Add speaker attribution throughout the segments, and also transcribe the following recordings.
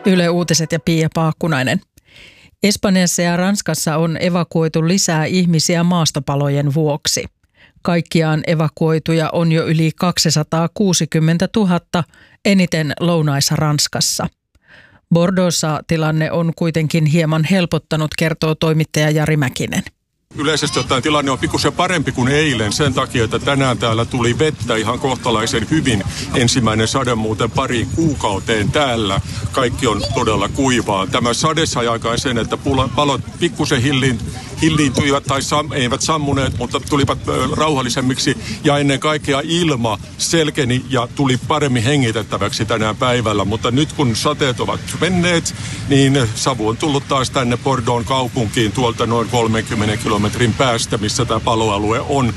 Speaker 1: Yle Uutiset ja Pia Paakkunainen. Espanjassa ja Ranskassa on evakuoitu lisää ihmisiä maastopalojen vuoksi. Kaikkiaan evakuoituja on jo yli 260 000, eniten Lounais-Ranskassa. Bordeauxssa tilanne on kuitenkin hieman helpottanut, kertoo toimittaja Jari Mäkinen.
Speaker 2: Yleisesti ottaen tilanne on pikkusen parempi kuin eilen sen takia, että tänään täällä tuli vettä ihan kohtalaisen hyvin. Ensimmäinen sade muuten pariin kuukauteen täällä. Kaikki on todella kuivaa. Tämä sade sai aikaan sen, että palot pikkusen hilliintyivät tai eivät sammuneet, mutta tulivat rauhallisemmiksi. Ja ennen kaikkea ilma selkeni ja tuli paremmin hengitettäväksi tänään päivällä. Mutta nyt kun sateet ovat menneet, niin savu on tullut taas tänne Bordeauxn kaupunkiin tuolta noin 30 kilometrin päästä, missä tämä paloalue on.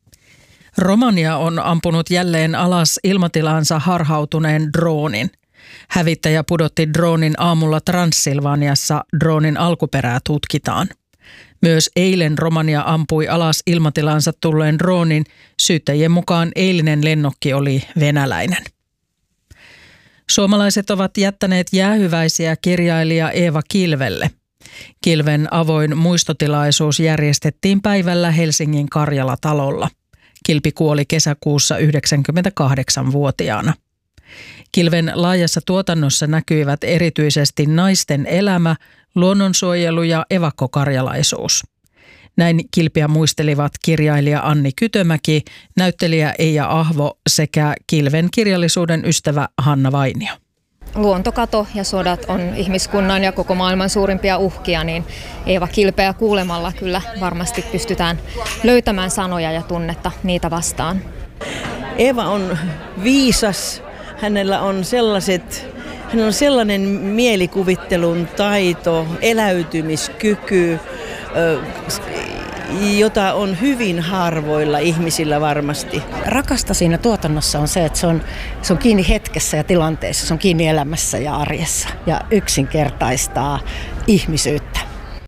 Speaker 1: Romania on ampunut jälleen alas ilmatilaansa harhautuneen droonin. Hävittäjä pudotti droonin aamulla Transsilvaniassa. Droonin alkuperää tutkitaan. Myös eilen Romania ampui alas ilmatilaansa tulleen droonin. Syyttäjien mukaan eilinen lennokki oli venäläinen. Suomalaiset ovat jättäneet jäähyväisiä kirjailija Eeva Kilvelle. Kilven avoin muistotilaisuus järjestettiin päivällä Helsingin Karjala-talolla. Kilpi kuoli kesäkuussa 98-vuotiaana. Kilven laajassa tuotannossa näkyivät erityisesti naisten elämä, luonnonsuojelu ja evakkokarjalaisuus. Näin Kilpiä muistelivat kirjailija Anni Kytömäki, näyttelijä Eija Ahvo sekä Kilven kirjallisuuden ystävä Hanna Vainio.
Speaker 3: Luontokato ja sodat on ihmiskunnan ja koko maailman suurimpia uhkia, niin Eeva Kilpeä kuulemalla kyllä varmasti pystytään löytämään sanoja ja tunnetta niitä vastaan.
Speaker 4: Eeva on viisas, hänellä on sellainen mielikuvittelun taito, eläytymiskyky, jota on hyvin harvoilla ihmisillä varmasti.
Speaker 5: Rakasta siinä tuotannossa on se, että se on kiinni hetkessä ja tilanteessa, se on kiinni elämässä ja arjessa ja yksinkertaistaa ihmisyyttä.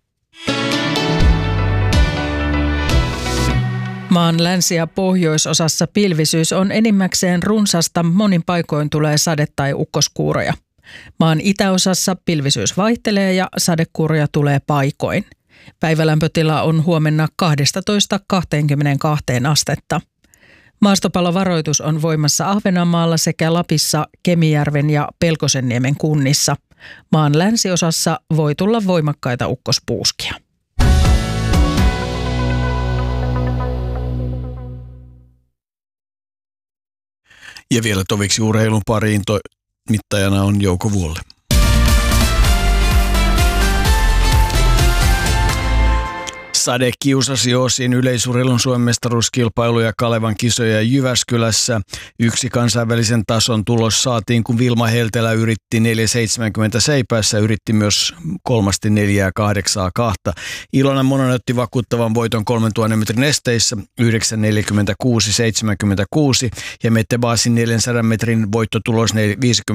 Speaker 1: Maan länsi- ja pohjoisosassa pilvisyys on enimmäkseen runsasta, monin paikoin tulee sade- tai ukkoskuuroja. Maan itäosassa pilvisyys vaihtelee ja sadekuuroja tulee paikoin. Päivälämpötila on huomenna 12–22 astetta. Maastopalovaroitus on voimassa Ahvenanmaalla sekä Lapissa, Kemijärven ja Pelkosenniemen kunnissa. Maan länsiosassa voi tulla voimakkaita ukkospuuskia.
Speaker 6: Ja vielä toviksi urheilun pariin mittajana on Jouko Vuolle. Sade kiusasi osin yleisurheilun Suomen mestaruuskilpailuja Kalevan kisoja Jyväskylässä. Yksi kansainvälisen tason tulos saatiin, kun Vilma Heltelä yritti 4,70 seipäissä, yritti myös kolmasti 4,82. Ilona Mononen otti vakuuttavan voiton 3000 metrin esteissä 9,46,76 ja Mette Baasin 400 metrin voittotulos 52,39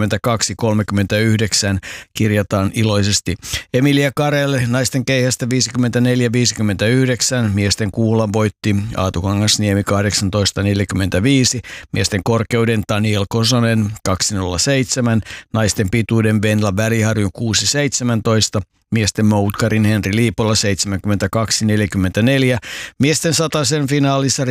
Speaker 6: kirjataan iloisesti. Emilia Karel naisten keihästä 54,59, miesten kuulan voitti Aatu Kangasniemi 18,45, miesten korkeuden Daniel Kosonen 2,07, naisten pituuden Venla Väriharju 6,17, miesten Moutkarin Henri Liipola 72,44, miesten satasen finaalissa